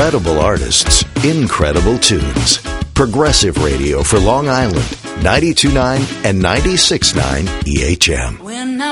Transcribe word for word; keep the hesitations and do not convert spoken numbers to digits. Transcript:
Incredible artists, incredible tunes. Progressive Radio for Long Island, ninety-two point nine and ninety-six point nine E H M. When I'm